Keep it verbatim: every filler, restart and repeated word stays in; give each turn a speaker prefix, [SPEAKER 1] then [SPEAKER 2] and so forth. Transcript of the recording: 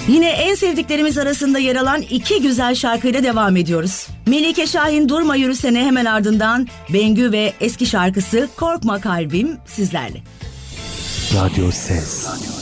[SPEAKER 1] Yine en sevdiklerimiz arasında yer alan iki güzel şarkıyla devam ediyoruz. Melike Şahin Durma Yürüsene, hemen ardından Bengü ve eski şarkısı Korkma Kalbim sizlerle.
[SPEAKER 2] Radyo Ses.